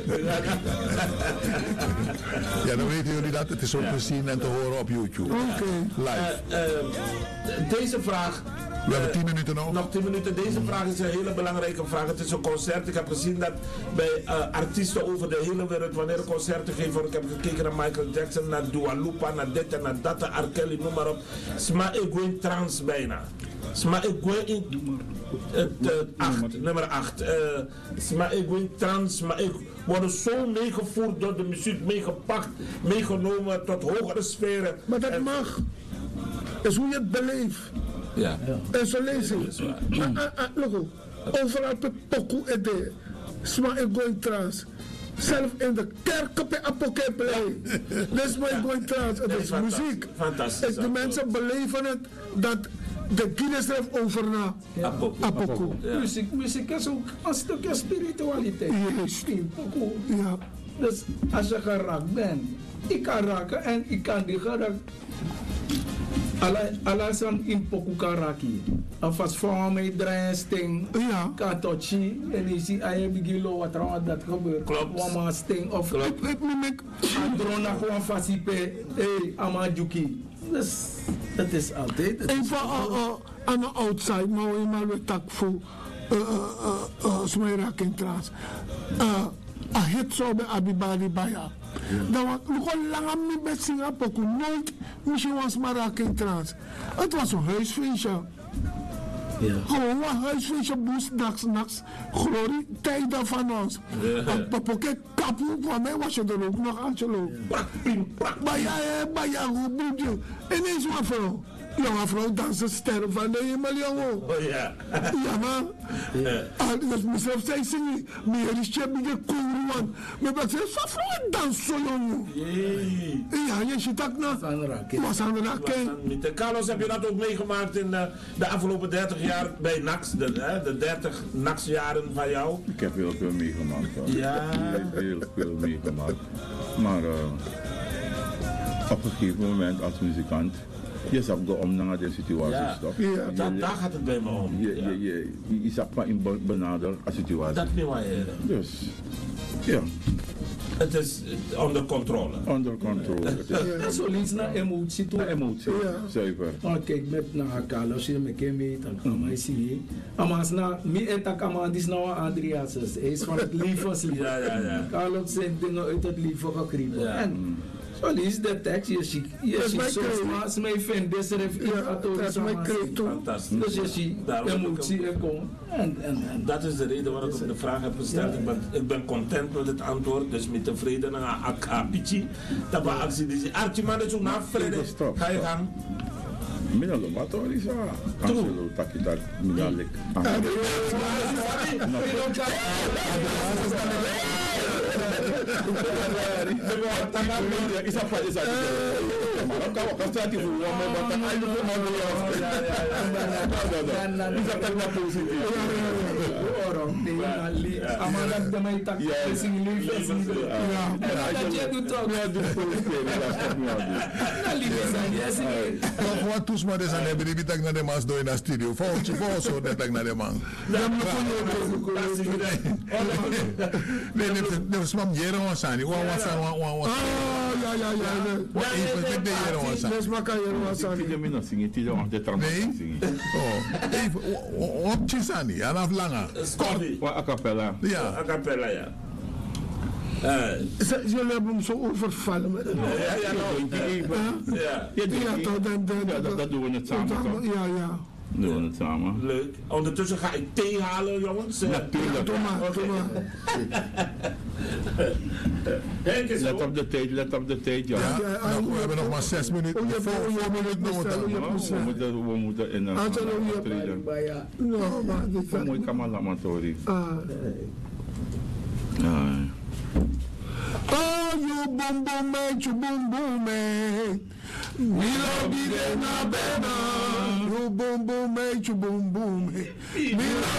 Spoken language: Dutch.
Ja, dan weten jullie dat. Het is ook te zien en te horen op YouTube. Live. Deze vraag... We hebben 10 minuten nog. Nog 10 minuten. Deze vraag is een hele belangrijke vraag. Het is een concert. Ik heb gezien dat bij artiesten over de hele wereld, wanneer concerten geven, ik heb gekeken naar Michael Jackson, naar Dua Lipa, naar dit en naar dat, R. Kelly, noem maar op. Sma ik in trans bijna. Sma ik in nummer 8. Sma ik in trans, maar ik worden zo meegevoerd door de muziek, meegepakt, meegenomen tot hogere sferen. Maar dat mag. Dat is hoe je het beleeft. Ja. En zo lezen. Logo. Overal op pokoe en de. Sma ik going trans. Zelf in de kerk op je apokeplei. Dat is maar going trans. Het is muziek. Fantastisch. De mensen beleven het dat de Guinness heeft overna. Apoku. Muziek is ook een stukje spiritualiteit. Ja. Dus als je geraakt bent, ik kan raken en ik kan die geraakt. Alasan in poku karaki. Alvast voor mij draaien sting. Ja. Katochi. En je ziet aan je begilo wat er dat gebeurt. Klopt. Wama sting of drona gewoon fasipe. Ama juki. Dus dat is altijd. Even aan de outside, maar we maar weer tak voor smeren in trans. A hit zo bij Abibari Baya. Dan was gewoon lang aan mij bij Singapore, nooit misschien was maar in trans. Het was een huisfeestje. Gewoon een huisfeestje, boes, nachts, glorie, tijden van ons. Papoke kapu, van mij was je er ook nog, Angelo. Baya, hoe moet je? Ineens wat vrouw. Jonge vrouw dansen sterren van de hemel, jongen. Oh ja. Ja, man. Dus mezelf zei zingen. Meer is je beetje koeruan. Maar ik zei, van vrouw dansen, jongen. Ja, je ziet dat nou. Was aan de raken. Carlos, heb je dat ook meegemaakt in de afgelopen 30 jaar bij NAX? De 30 NAX-jaren van jou? Ik heb heel veel meegemaakt. Ja. Heel veel meegemaakt. Maar op een gegeven moment als muzikant, je zag om naar de situatie. Ja, daar gaat het bij me om. Je zag maar in benaderen als situatie. Dat niet waar. Dus, ja. Het is onder controle. Onder controle. En zo iets naar emotie toe. Emotie, zuiver. Maar kijk, met naar Carlos, je me mee, dan kan je zien. Maar na, mi etak ama dis nou Andreas, hij is van het levenslied. Ja. Carlos zijn dingen uit het leven gekregen. Ja. En zo lees de tekst, je ziet zo smaak, mij vindt deze fantastisch. dus je ziet emotie en kom. En dat is de reden waarom ik de vraag heb gesteld. Ik ben content met het antwoord, dus met tevreden naar Pichi. Dat was actie die Archie man is ook na vrede. Ga je gaan? Mina lo mato Lisa. Angelo takitak mina lek. Isa pa isa. Maar kan ook als je voor wat met dat hij doet maar ja. Isa tak na positief. Amalat de mij tak sing lief. Ja. Dat je doet ook. Ja, doe positief. Wat toes maar aan hebben die tak naar de man door in de studio. Volgens zo dat ik naar de man. Nee, swam jero on sani. Wa ja. Wa even de jero on sani. Dus maar kan je wat sani. Je mina singen, die dan de tram singen. Oh, even op chisani, anaf langa. Wa a cappella. Ja, a cappella ja. Jullie hebben hem zo overvallen. Dat doen we het samen. Ja. Doen we het samen. Leuk. Ondertussen ga ik thee halen, jongens. Natuurlijk. Doe maar. Let op de tijd, ja. We hebben nog maar 6 minuten. We moeten in een optreden. Mooi kamalamatori. Oh, you boom boom man. Mila bide na bena. You boom boom man.